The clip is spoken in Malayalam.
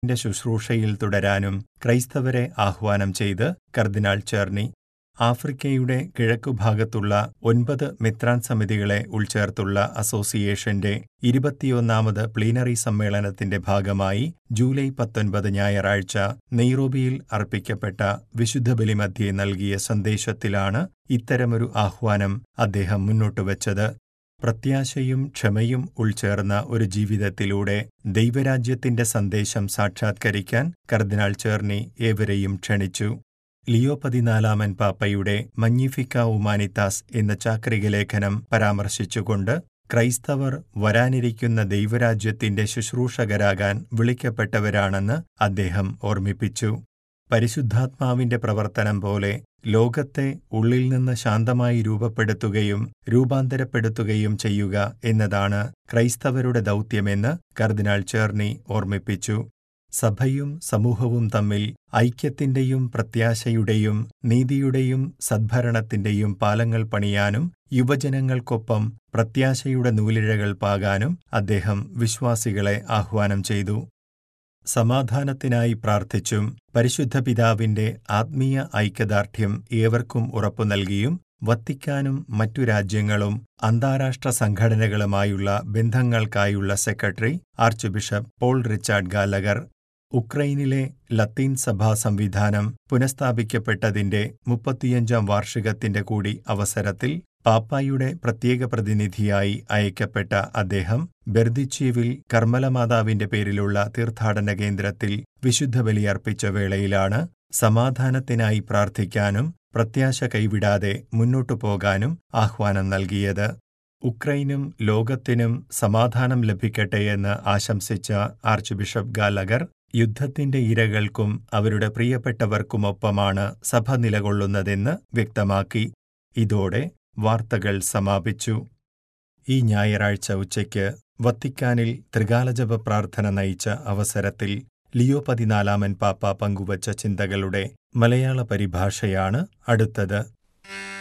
ശുശ്രൂഷയിൽ തുടരാനും ക്രൈസ്തവരെ ആഹ്വാനം ചെയ്ത് കർദിനാൾ ചേർണി ആഫ്രിക്കയുടെ കിഴക്കുഭാഗത്തുള്ള 9 മെത്രാൻ സമിതികളെ ഉൾച്ചേർത്തുള്ള അസോസിയേഷന്റെ 21ാമത് പ്ലീനറി സമ്മേളനത്തിന്റെ ഭാഗമായി ജൂലൈ 19 ഞായറാഴ്ച നെയ്റോബിയിൽ അർപ്പിക്കപ്പെട്ട വിശുദ്ധ ബലിമധ്യേ നൽകിയ സന്ദേശത്തിലാണ് ഇത്തരമൊരു ആഹ്വാനം അദ്ദേഹം മുന്നോട്ടുവച്ചത്. പ്രത്യാശയും ക്ഷമയും ഉൾച്ചേർന്ന ഒരു ജീവിതത്തിലൂടെ ദൈവരാജ്യത്തിന്റെ സന്ദേശം സാക്ഷാത്കരിക്കാൻ കർദിനാൾ ചേർണി ഏവരെയും ക്ഷണിച്ചു. ലിയോ 14 പാപ്പയുടെ മഗ്നിഫിക്ക ഹ്യൂമാനിത്താസ് എന്ന ചാക്രിക ലേഖനം പരാമർശിച്ചുകൊണ്ട് ക്രൈസ്തവർ വരാനിരിക്കുന്ന ദൈവരാജ്യത്തിന്റെ ശുശ്രൂഷകരാകാൻ വിളിക്കപ്പെട്ടവരാണെന്ന് അദ്ദേഹം ഓർമ്മിപ്പിച്ചു. പരിശുദ്ധാത്മാവിന്റെ പ്രവർത്തനം പോലെ ലോകത്തെ ഉള്ളിൽ നിന്ന് ശാന്തമായി രൂപപ്പെടുത്തുകയും രൂപാന്തരപ്പെടുത്തുകയും ചെയ്യുക എന്നതാണ് ക്രൈസ്തവരുടെ ദൗത്യമെന്ന് കർദിനാൾ ചേർണി ഓർമ്മിപ്പിച്ചു. സഭയും സമൂഹവും തമ്മിൽ ഐക്യത്തിന്റെയും പ്രത്യാശയുടെയും നീതിയുടെയും സദ്ഭരണത്തിന്റെയും പാലങ്ങൾ പണിയാനും യുവജനങ്ങൾക്കൊപ്പം പ്രത്യാശയുടെ നൂലിഴകൾ പാകാനും അദ്ദേഹം വിശ്വാസികളെ ആഹ്വാനം ചെയ്തു. സമാധാനത്തിനായി പ്രാർത്ഥിച്ചും പരിശുദ്ധ പിതാവിന്റെ ആത്മീയ ഐക്യദാർഢ്യം ഏവർക്കും ഉറപ്പു നൽകിയും വത്തിക്കാനും മറ്റു രാജ്യങ്ങളും അന്താരാഷ്ട്ര സംഘടനകളുമായുള്ള ബന്ധങ്ങൾക്കായുള്ള secretary arch bishop Paul Richard Gallagher ഉക്രൈനിലെ ലത്തീൻ സഭാ സംവിധാനം പുനഃസ്ഥാപിക്കപ്പെട്ടതിന്റെ 35ാം വാർഷികത്തിന്റെ കൂടി അവസരത്തിൽ പാപ്പായുടെ പ്രത്യേക പ്രതിനിധിയായി അയക്കപ്പെട്ട അദ്ദേഹം ബെർദിച്ചേവിൽ കർമ്മലമാതാവിന്റെ പേരിലുള്ള തീർത്ഥാടന കേന്ദ്രത്തിൽ വിശുദ്ധ ബലിയർപ്പിച്ച വേളയിലാണ് സമാധാനത്തിനായി പ്രാർത്ഥിക്കാനും പ്രത്യാശ കൈവിടാതെ മുന്നോട്ടു പോകാനും ആഹ്വാനം നൽകിയത്. ഉക്രൈനും ലോകത്തിനും സമാധാനം ലഭിക്കട്ടെയെന്ന് ആശംസിച്ച ആർച്ച് ബിഷപ്പ് ഗാലഗർ യുദ്ധത്തിന്റെ ഇരകൾക്കും അവരുടെ പ്രിയപ്പെട്ടവർക്കുമൊപ്പമാണ് സഭ നിലകൊള്ളുന്നതെന്ന് വ്യക്തമാക്കി. ഇതോടെ വാർത്തകൾ സമാപിച്ചു. ഈ ഞായറാഴ്ച ഉച്ചയ്ക്ക് വത്തിക്കാനിൽ ത്രികാലജപ പ്രാർത്ഥന നയിച്ച അവസരത്തിൽ ലിയോ 14 പാപ്പ പങ്കുവച്ച ചിന്തകളുടെ മലയാള പരിഭാഷയാണ് അടുത്തത്.